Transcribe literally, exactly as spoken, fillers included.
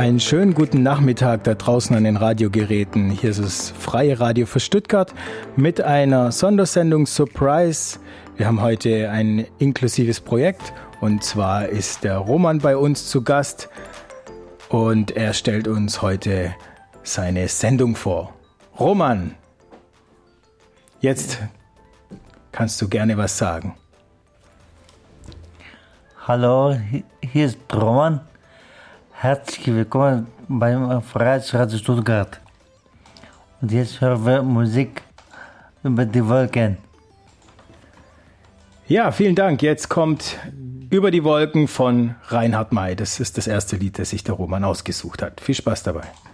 Einen schönen guten Nachmittag da draußen an den Radiogeräten. Hier ist das Freie Radio für Stuttgart mit einer Sondersendung Surprise. Wir haben heute ein inklusives Projekt und zwar ist der Roman bei uns zu Gast und er stellt uns heute seine Sendung vor. Roman, jetzt kannst du gerne was sagen. Hallo, hier ist Roman. Herzlich willkommen beim Freiheitsradio Stuttgart. Und jetzt hören wir Musik über die Wolken. Ja, vielen Dank. Jetzt kommt Über die Wolken von Reinhard May. Das ist das erste Lied, das sich der Roman ausgesucht hat. Viel Spaß dabei.